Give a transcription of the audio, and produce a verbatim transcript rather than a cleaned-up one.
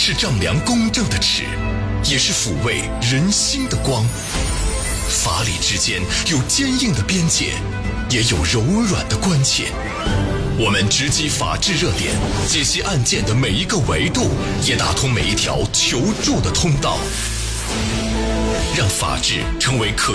是丈量公正的尺，也是抚慰人心的光。法理之间有坚硬的边界，也有柔软的关切。我们直击法治热点，解析案件的每一个维度，也打通每一条求助的通道，让法治成为可